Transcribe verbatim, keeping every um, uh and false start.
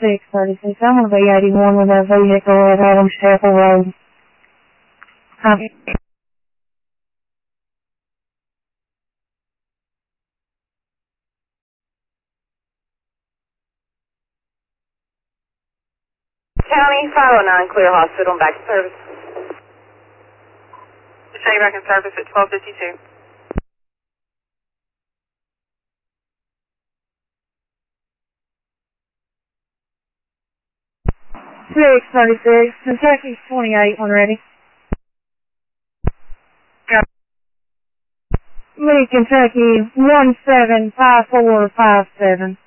six thirty-six. I'm going to be eighty-one with that vehicle at Adams Chapel Road. Copy. County five oh nine, clear hospital and back to service. Say back in service at twelve fifty-two. six thirty-six. Kentucky twenty-eight when ready. Lee, Kentucky one seven five four five seven.